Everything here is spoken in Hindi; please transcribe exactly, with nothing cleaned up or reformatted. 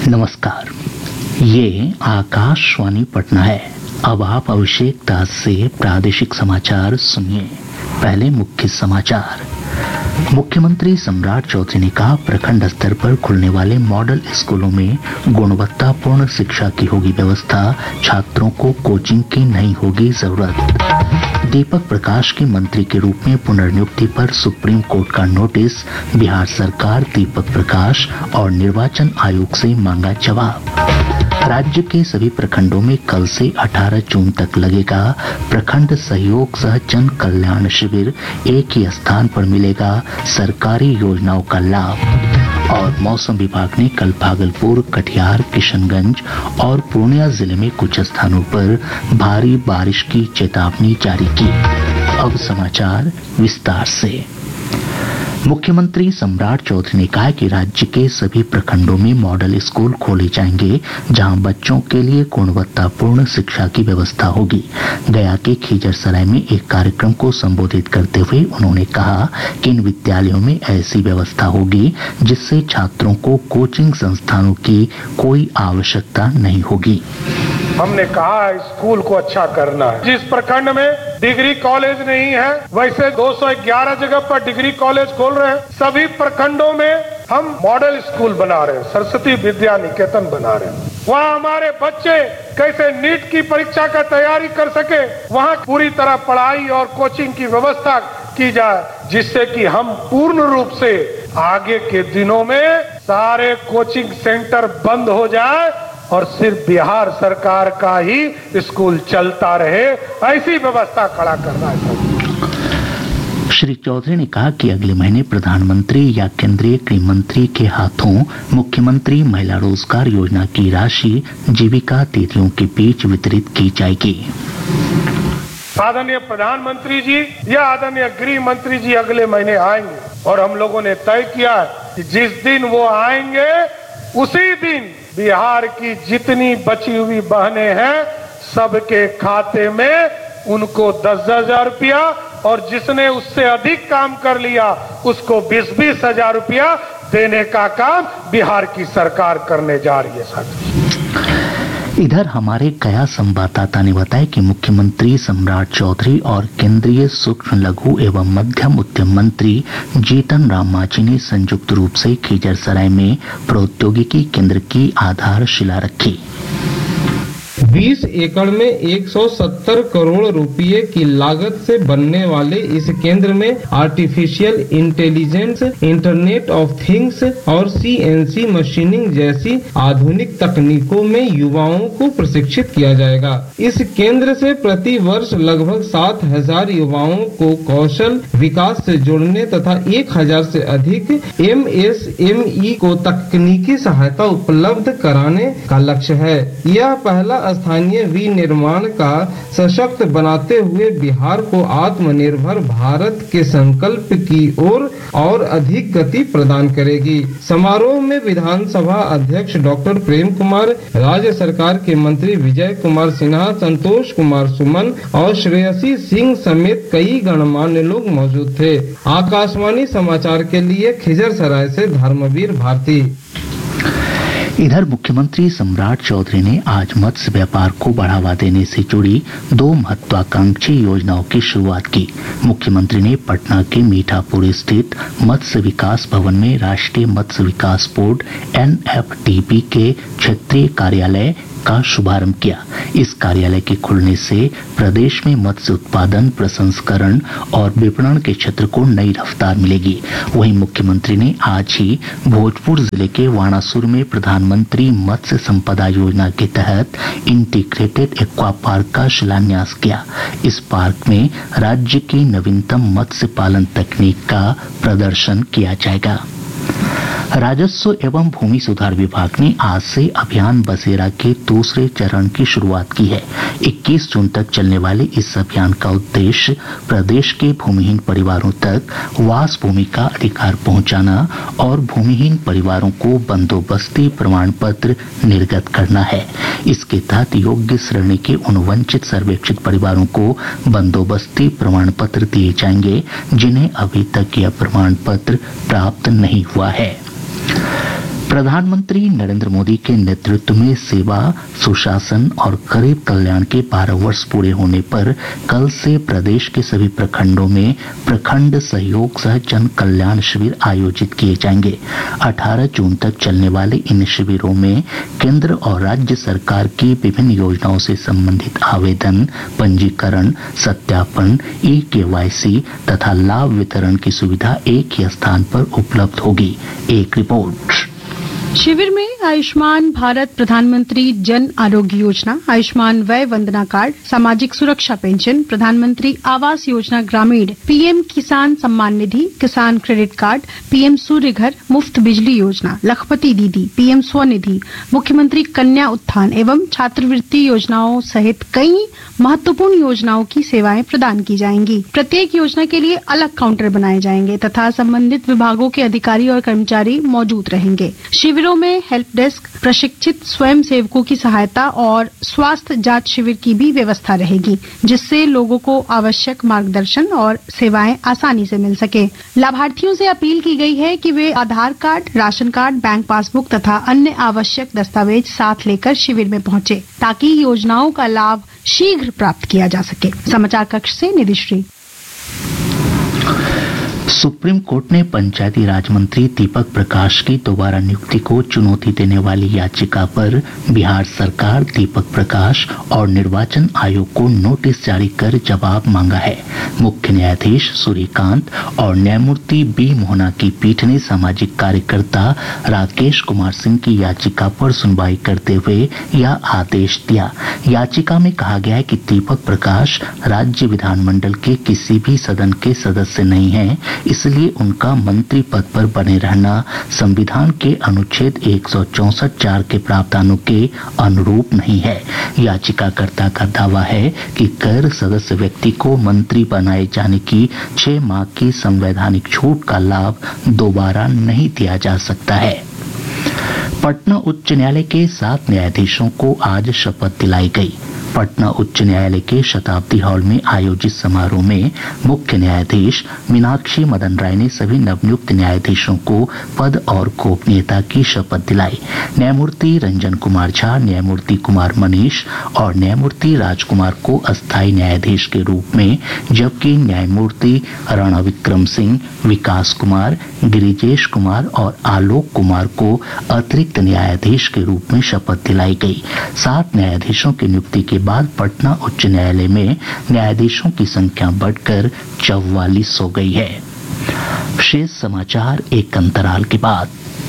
नमस्कार, ये आकाशवाणी पटना है। अब आप अभिषेक दास से प्रादेशिक समाचार सुनिए। पहले मुख्य समाचार। मुख्यमंत्री सम्राट चौधरी ने कहा, प्रखंड स्तर पर खुलने वाले मॉडल स्कूलों में गुणवत्तापूर्ण शिक्षा की होगी व्यवस्था, छात्रों को कोचिंग की नहीं होगी जरूरत। दीपक प्रकाश के मंत्री के रूप में पुनर्नियुक्ति पर सुप्रीम कोर्ट का नोटिस, बिहार सरकार दीपक प्रकाश और निर्वाचन आयोग से मांगा जवाब। राज्य के सभी प्रखंडों में कल से अठारह जून तक लगेगा प्रखंड सहयोग सह जन कल्याण शिविर, एक ही स्थान पर मिलेगा सरकारी योजनाओं का लाभ। और मौसम विभाग ने कल भागलपुर, कटिहार, किशनगंज और पूर्णिया जिले में कुछ स्थानों पर भारी बारिश की चेतावनी जारी की। अब समाचार विस्तार से। मुख्यमंत्री सम्राट चौधरी ने कहा कि राज्य के सभी प्रखंडों में मॉडल स्कूल खोले जाएंगे, जहां बच्चों के लिए गुणवत्तापूर्ण शिक्षा की व्यवस्था होगी। गया के खिजरसराय में एक कार्यक्रम को संबोधित करते हुए उन्होंने कहा कि इन विद्यालयों में ऐसी व्यवस्था होगी जिससे छात्रों को कोचिंग संस्थानों की कोई आवश्यकता नहीं होगी। हमने कहा है स्कूल को अच्छा करना है। जिस प्रखंड में डिग्री कॉलेज नहीं है, वैसे दो सौ ग्यारह जगह पर डिग्री कॉलेज खोल रहे हैं। सभी प्रखंडों में हम मॉडल स्कूल बना रहे हैं, सरस्वती विद्या निकेतन बना रहे हैं। वहाँ हमारे बच्चे कैसे नीट की परीक्षा का तैयारी कर सके, वहाँ पूरी तरह पढ़ाई और कोचिंग की व्यवस्था की जाए, जिससे कि हम पूर्ण रूप से आगे के दिनों में सारे कोचिंग सेंटर बंद हो जाए और सिर्फ बिहार सरकार का ही स्कूल चलता रहे, ऐसी व्यवस्था खड़ा करना है। श्री चौधरी ने कहा कि अगले महीने प्रधानमंत्री या केंद्रीय गृह मंत्री के हाथों मुख्यमंत्री महिला रोजगार योजना की राशि जीविका दीदियों के बीच वितरित की जाएगी। आदरणीय प्रधानमंत्री जी या आदरणीय गृह मंत्री जी अगले महीने आएंगे और हम लोगों ने तय किया है कि जिस दिन वो आएंगे उसी दिन बिहार की जितनी बची हुई बहनें हैं सबके खाते में उनको दस हजार रुपया और जिसने उससे अधिक काम कर लिया उसको बीस बीस हजार रुपया देने का काम बिहार की सरकार करने जा रही है। साथी, इधर हमारे गया संवाददाता ने बताया कि मुख्यमंत्री सम्राट चौधरी और केंद्रीय सूक्ष्म लघु एवं मध्यम उद्यम मंत्री जीतन राम मांझी ने संयुक्त रूप से खिजरसराय में प्रौद्योगिकी केंद्र की आधारशिला रखी। बीस एकड़ में एक सौ सत्तर करोड़ रुपए की लागत से बनने वाले इस केंद्र में artificial intelligence, internet of things और सीएनसी मशीनिंग जैसी आधुनिक तकनीकों में युवाओं को प्रशिक्षित किया जाएगा। इस केंद्र से प्रति वर्ष लगभग सात हजार युवाओं को कौशल विकास से जोड़ने तथा एक हजार से अधिक एमएसएमई को तकनीकी सहायता उपलब्ध कराने का लक्ष्य है। यह पहला स्थानीय विनिर्माण का सशक्त बनाते हुए बिहार को आत्मनिर्भर भारत के संकल्प की ओर और, और अधिक गति प्रदान करेगी। समारोह में विधानसभा अध्यक्ष डॉक्टर प्रेम कुमार, राज्य सरकार के मंत्री विजय कुमार सिन्हा, संतोष कुमार सुमन और श्रेयसी सिंह समेत कई गणमान्य लोग मौजूद थे। आकाशवाणी समाचार के लिए खिजरसराय से धर्मवीर भारती। इधर मुख्यमंत्री सम्राट चौधरी ने आज मत्स्य व्यापार को बढ़ावा देने से जुड़ी दो महत्वाकांक्षी योजनाओं की शुरुआत की। मुख्यमंत्री ने पटना के मीठापुर स्थित मत्स्य विकास भवन में राष्ट्रीय मत्स्य विकास board N F D B के क्षेत्रीय कार्यालय का शुभारंभ किया। इस कार्यालय के खुलने से प्रदेश में मत्स्य उत्पादन, प्रसंस्करण और विपणन के क्षेत्र को नई रफ्तार मिलेगी। वहीं मुख्यमंत्री ने आज ही भोजपुर जिले के वाणासुर में प्रधानमंत्री मत्स्य संपदा योजना के तहत इंटीग्रेटेड एक्वा पार्क का शिलान्यास किया। इस पार्क में राज्य की नवीनतम मत्स्य पालन तकनीक का प्रदर्शन किया जाएगा। राजस्व एवं भूमि सुधार विभाग ने आज से अभियान बसेरा के दूसरे चरण की शुरुआत की है। इक्कीस जून तक चलने वाले इस अभियान का उद्देश्य प्रदेश के भूमिहीन परिवारों तक वास भूमि का अधिकार पहुंचाना और भूमिहीन परिवारों को बंदोबस्ती प्रमाण पत्र निर्गत करना है। इसके तहत योग्य श्रेणी के उन वंचित सर्वेक्षित परिवारों को बंदोबस्ती प्रमाण पत्र दिए जाएंगे जिन्हें अभी तक यह प्रमाण पत्र प्राप्त नहीं हुआ है। प्रधानमंत्री नरेंद्र मोदी के नेतृत्व में सेवा, सुशासन और गरीब कल्याण के बारह वर्ष पूरे होने पर कल से प्रदेश के सभी प्रखंडों में प्रखंड सहयोग सह जन कल्याण शिविर आयोजित किए जाएंगे। अठारह जून तक चलने वाले इन शिविरों में केंद्र और राज्य सरकार की विभिन्न योजनाओं से संबंधित आवेदन, पंजीकरण, सत्यापन, ई केवाईसी तथा लाभ वितरण की सुविधा एक ही स्थान पर उपलब्ध होगी। एक रिपोर्ट। शिविर में आयुष्मान भारत प्रधानमंत्री जन आरोग्य योजना, आयुष्मान वय वंदना कार्ड, सामाजिक सुरक्षा पेंशन, प्रधानमंत्री आवास योजना ग्रामीण, पीएम किसान सम्मान निधि, किसान क्रेडिट कार्ड, पीएम सूर्य घर, मुफ्त बिजली योजना, लखपति दीदी, पीएम स्वनिधि, मुख्यमंत्री कन्या उत्थान एवं छात्रवृत्ति योजनाओं सहित कई महत्वपूर्ण योजनाओं की सेवाएं प्रदान की जाएंगी। प्रत्येक योजना के लिए अलग काउंटर बनाए जाएंगे तथा संबंधित विभागों के अधिकारी और कर्मचारी मौजूद रहेंगे। शिविरों में हेल्प डेस्क, प्रशिक्षित स्वयं सेवकों की सहायता और स्वास्थ्य जांच शिविर की भी व्यवस्था रहेगी, जिससे लोगों को आवश्यक मार्गदर्शन और सेवाएं आसानी से मिल सके। लाभार्थियों से अपील की गई है कि वे आधार card, ration card, bank passbook तथा अन्य आवश्यक दस्तावेज साथ लेकर शिविर में पहुंचे, ताकि योजनाओं का लाभ शीघ्र प्राप्त किया जा सके। समाचार कक्ष से निधिश्री। सुप्रीम कोर्ट ने पंचायती राज मंत्री दीपक प्रकाश की दोबारा नियुक्ति को चुनौती देने वाली याचिका पर बिहार सरकार, दीपक प्रकाश और निर्वाचन आयोग को नोटिस जारी कर जवाब मांगा है। मुख्य न्यायाधीश सूर्यकांत और न्यायमूर्ति बी मोहना की पीठ ने सामाजिक कार्यकर्ता राकेश कुमार सिंह की याचिका पर सुनवाई करते हुए यह आदेश दिया। याचिका में कहा गया है कि दीपक प्रकाश राज्य विधानमंडल के किसी भी सदन के सदस्य नहीं हैं, इसलिए उनका मंत्री पद पर बने रहना संविधान के अनुच्छेद एक सौ चौसठ चार के प्रावधानों के अनुरूप नहीं है। याचिकाकर्ता का दावा है कि गैर सदस्य व्यक्ति को मंत्री बनाए जाने की छह माह की संवैधानिक छूट का लाभ दोबारा नहीं दिया जा सकता है। पटना उच्च न्यायालय के सात न्यायाधीशों को आज शपथ दिलाई गई। पटना उच्च न्यायालय के शताब्दी हॉल में आयोजित समारोह में मुख्य न्यायाधीश मीनाक्षी मदन राय ने सभी नवनियुक्त न्यायाधीशों को पद और गोपनीयता की शपथ दिलाई। न्यायमूर्ति रंजन कुमार झा, न्यायमूर्ति कुमार मनीष और न्यायमूर्ति राजकुमार को अस्थायी न्यायाधीश के रूप में, जबकि न्यायमूर्ति राणा विक्रम सिंह, विकास कुमार, गिरिजेश कुमार और आलोक कुमार को अतिरिक्त न्यायाधीश के रूप में शपथ दिलाई गई। सात न्यायाधीशों की नियुक्ति के बाद पटना उच्च न्यायालय में न्यायाधीशों की संख्या बढ़कर चौवालीस हो गई है। शेष समाचार एक अंतराल के बाद।